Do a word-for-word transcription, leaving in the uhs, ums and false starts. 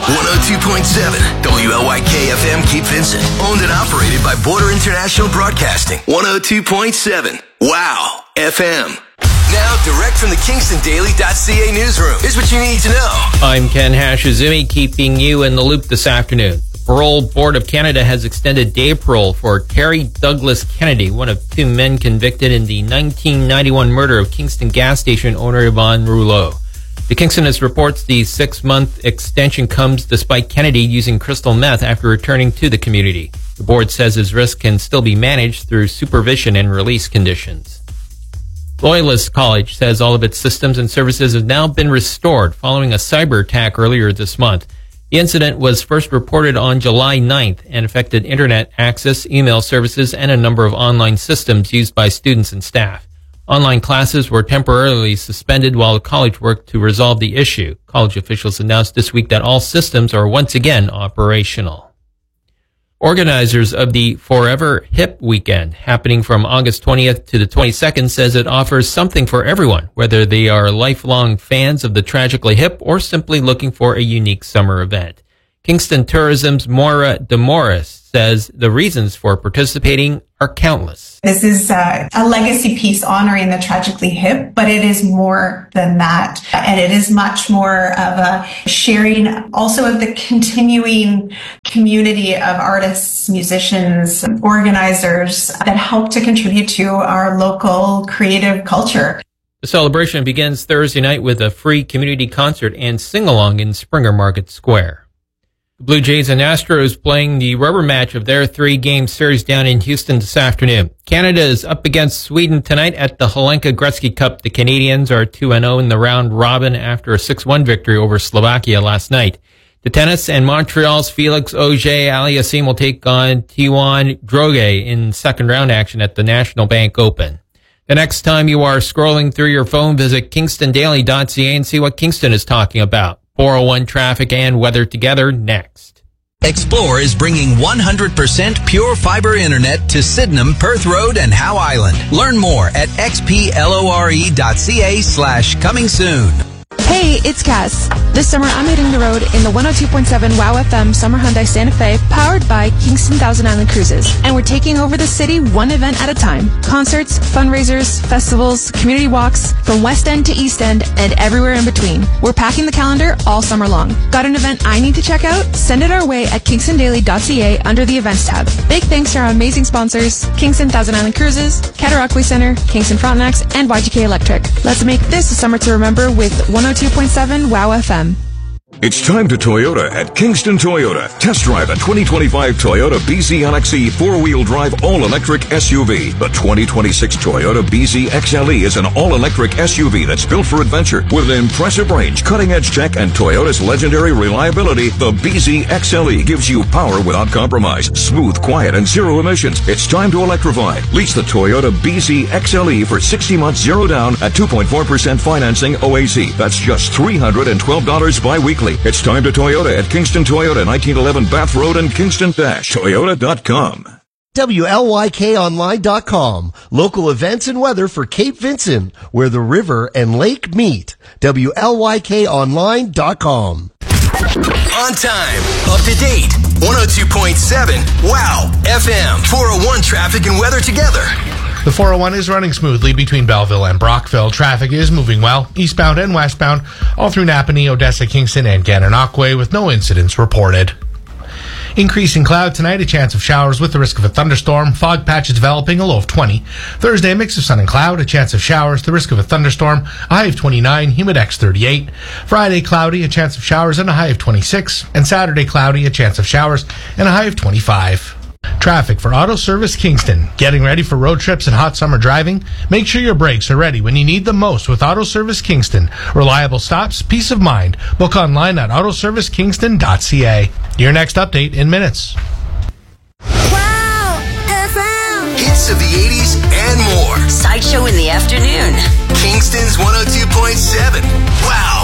one oh two point seven W L Y K F M Cape Vincent. Owned and operated by Border International Broadcasting. one oh two point seven Wow F M. Now, direct from the Kingston Daily dot C A newsroom. Here's what you need to know. I'm Ken Hashizumi, keeping you in the loop this afternoon. The Parole Board of Canada has extended day parole for Terry Douglas Kennedy, one of two men convicted in the nineteen ninety-one murder of Kingston gas station owner Yvonne Rouleau. The Kingstonist reports the six-month extension comes despite Kennedy using crystal meth after returning to the community. The board says his risk can still be managed through supervision and release conditions. Loyalist College says all of its systems and services have now been restored following a cyber attack earlier this month. The incident was first reported on July ninth and affected internet access, email services, and a number of online systems used by students and staff. Online classes were temporarily suspended while the college worked to resolve the issue. College officials announced this week that all systems are once again operational. Organizers of the Forever Hip Weekend, happening from August twentieth to the twenty-second, says it offers something for everyone, whether they are lifelong fans of the Tragically Hip or simply looking for a unique summer event. Kingston Tourism's Moira DeMorris says the reasons for participating are countless. This is uh, a legacy piece honoring the Tragically Hip, but it is more than that. And it is much more of a sharing also of the continuing community of artists, musicians, organizers that help to contribute to our local creative culture. The celebration begins Thursday night with a free community concert and sing-along in Springer Market Square. The Blue Jays and Astros playing the rubber match of their three-game series down in Houston this afternoon. Canada is up against Sweden tonight at the Helenka Gretzky Cup. The Canadians are two and oh in the round robin after a six one victory over Slovakia last night. The tennis and Montreal's Felix Auger-Aliassime will take on Taiwan Droege in second round action at the National Bank Open. The next time you are scrolling through your phone, visit Kingston Daily dot C A and see what Kingston is talking about. four oh one traffic and weather together next. Explore is bringing one hundred percent pure fiber internet to Sydenham, Perth Road, and Howe Island. Learn more at xplore dot ca slash coming soon. Hey, it's Cass. This summer, I'm hitting the road in the one oh two point seven Wow F M Summer Hyundai Santa Fe, powered by Kingston Thousand Island Cruises. And we're taking over the city one event at a time. Concerts, fundraisers, festivals, community walks, from West End to East End, and everywhere in between. We're packing the calendar all summer long. Got an event I need to check out? Send it our way at kingston daily dot c a under the events tab. Big thanks to our amazing sponsors, Kingston Thousand Island Cruises, Cataraqui Center, Kingston Frontenacs, and Y G K Electric. Let's make this a summer to remember with one oh two point seven Wow F M. It's time to Toyota at Kingston Toyota. Test drive a twenty twenty-five Toyota B Z L X E four-wheel drive all-electric S U V. The twenty twenty-six Toyota B Z X L E is an all-electric S U V that's built for adventure. With an impressive range, cutting-edge tech, and Toyota's legendary reliability, the B Z X L E gives you power without compromise. Smooth, quiet, and zero emissions. It's time to electrify. Lease the Toyota B Z X L E for sixty months zero down at two point four percent financing O A C. That's just three hundred twelve dollars bi-weekly. It's time to Toyota at Kingston Toyota, nineteen eleven Bath Road and Kingston Toyota dot com. W L Y K online dot com. Local events and weather for Cape Vincent, where the river and lake meet. W L Y K online dot com. On time, up to date, one oh two point seven Wow F M. four oh one traffic and weather together. The four oh one is running smoothly between Belleville and Brockville. Traffic is moving well, eastbound and westbound, all through Napanee, Odessa, Kingston, and Gananoque, with no incidents reported. Increasing cloud tonight, a chance of showers with the risk of a thunderstorm. Fog patches developing, a low of twenty. Thursday, a mix of sun and cloud, a chance of showers, the risk of a thunderstorm, a high of twenty-nine, humidex thirty-eight. Friday, cloudy, a chance of showers, and a high of twenty-six. And Saturday, cloudy, a chance of showers, and a high of twenty-five. Traffic for Auto Service Kingston. Getting ready for road trips and hot summer driving? Make sure your brakes are ready when you need them most with Auto Service Kingston. Reliable stops, peace of mind. Book online at auto service kingston dot c a. Your next update in minutes. Wow F M. Hits of the eighties and more. Sideshow in the afternoon. Kingston's one oh two point seven Wow.